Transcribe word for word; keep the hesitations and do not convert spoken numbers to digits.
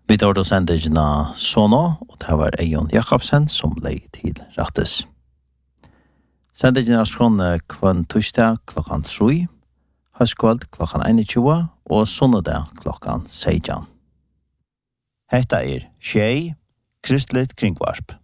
Vi tar då sendegina Sono, og det var Eion Jakobsen som lei til rattes. Sendegina skråne kvann torsdag klokkan tre, høstkveld klokkan einogtjúgu og sunnedag klokkan seksten. Hetta er Tjei, Kristelig Kringvarp.